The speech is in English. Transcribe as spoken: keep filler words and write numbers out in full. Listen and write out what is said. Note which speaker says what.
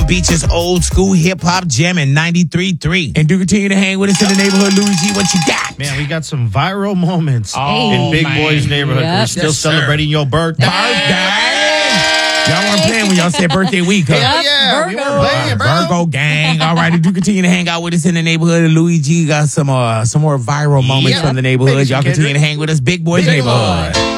Speaker 1: Palm Beach's old school hip hop jam in ninety-three point three. And do continue to hang with us in the neighborhood. Louis G, what you got?
Speaker 2: Man, we got some viral moments
Speaker 1: Oh,
Speaker 2: in Big
Speaker 1: man.
Speaker 2: Boy's neighborhood.
Speaker 3: Yep.
Speaker 2: We're still
Speaker 1: Yes, sir.
Speaker 2: celebrating your birthday.
Speaker 1: Y'all weren't playing when y'all said birthday week, huh?
Speaker 2: Hell yeah, we
Speaker 3: Virgo.
Speaker 2: weren't playing, bro.
Speaker 1: Virgo gang. All right, do continue to hang out with us in the neighborhood. Louis G got some uh, some more viral moments
Speaker 2: Yep.
Speaker 1: from the neighborhood.
Speaker 2: Maybe some
Speaker 1: Y'all continue
Speaker 2: Kendrick.
Speaker 1: to hang with us. Big Boys
Speaker 2: Big
Speaker 1: Neighborhood.
Speaker 2: Boy.